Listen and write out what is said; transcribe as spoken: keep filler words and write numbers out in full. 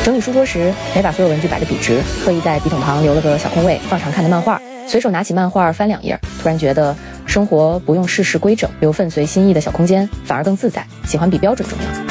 整理书桌时，没把所有文具摆得笔直，特意在笔筒旁留了个小空位，放常看的漫画。随手拿起漫画翻两页，突然觉得生活不用事事规整，留份随心意的小空间，反而更自在，喜欢比标准重要。